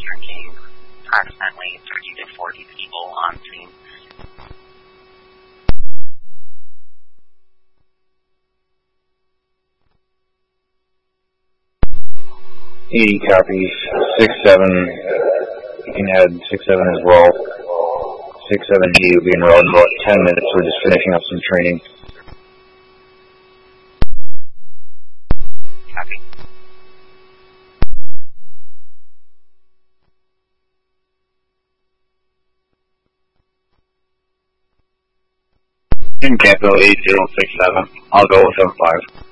drinking approximately 30 to 40 people on scene. 80 copies. 6-7. You can add 6-7 as well. 6-7E will be enrolled in about 10 minutes. We're just finishing up some training. Copy. In Capital 8067. I'll go with 5.